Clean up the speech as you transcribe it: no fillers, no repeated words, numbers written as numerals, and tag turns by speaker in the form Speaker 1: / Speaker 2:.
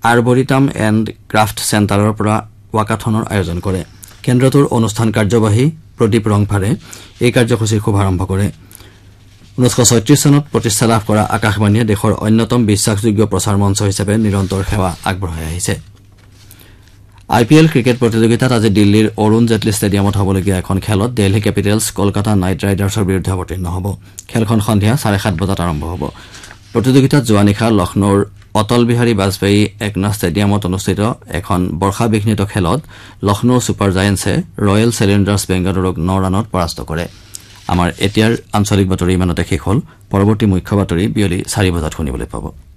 Speaker 1: আৰ্বৰিটাম and craft চেণ্টাৰৰ পৰা ৱাকাথনৰ আয়োজন কৰে কেন্দ্ৰটোৰ অনুষ্ঠান কাৰ্যবাহী প্ৰদীপ ৰংভাৰে এই কাৰ্যসূচীৰ শুভাৰম্ভ কৰে 1936 চনত প্ৰতিষ্ঠা লাভ কৰা আকাশবাণীয়ে দেশৰ অন্যতম বিশ্বাসযোগ্য প্ৰচাৰ মঞ্চ হিচাপে নিৰন্তৰ সেৱা আগবঢ়াই আহিছে আইপিএল ক্ৰিকেট প্ৰতিযোগিতাত আজি দিল্লীৰ অৰুণ জেটলী ষ্টেডিয়ামত হ'বলগীয়া এখন খেলত দিল্লী কেপিটেলছ কলকাতা নাইট ৰাইডাৰ্ছৰ বিৰুদ্ধে অৱতীৰ্ণ হ'ব খেলখন সন্ধিয়া 7:30 বজাত আৰম্ভ হ'ব প্ৰতিযোগিতাত যোৱা নিশা লক্ষ্ণৌৰ অটল বিহাৰী বাজপেয়ী একনা ষ্টেডিয়ামত অনুষ্ঠিত এখন বৰ্ষাবিঘ্নিত খেলত লক্ষ্ণৌ ছুপাৰ জায়েণ্টছে ৰয়েল চেলেঞ্জাৰ্ছ বেংগালুৰুক 9 ৰানত পৰাস্ত কৰে আমাৰ এতিয়াৰ আঞ্চলিক বাতৰি ইমানতে শেষ হ'ল পৰৱৰ্তী মুখ্য বাতৰি বিয়লি 4 বজাত শুনিবলৈ পাব